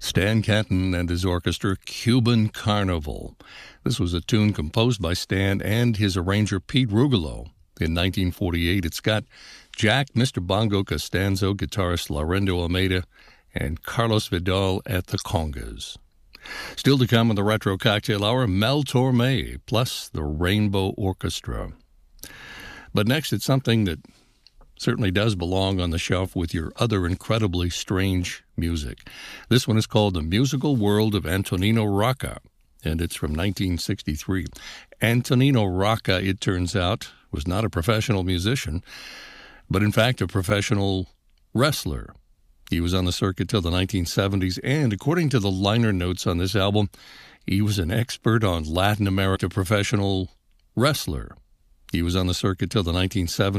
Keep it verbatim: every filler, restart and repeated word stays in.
Stan Kenton and his orchestra, Cuban Carnival. This was a tune composed by Stan and his arranger Pete Rugolo in nineteen forty-eight. It's got Jack, Mister Bongo Costanzo, guitarist Laurindo Almeida, and Carlos Vidal at the congas. Still to come on the Retro Cocktail Hour, Mel Torme, plus the Rainbow Orchestra. But next, it's something that certainly does belong on the shelf with your other incredibly strange music. This one is called The Musical World of Antonino Rocca, and it's from nineteen sixty-three. Antonino Rocca, it turns out, was not a professional musician, but in fact a professional wrestler. He was on the circuit till the nineteen seventies, and according to the liner notes on this album, he was an expert on Latin America professional wrestler. He was on the circuit till the nineteen seventies.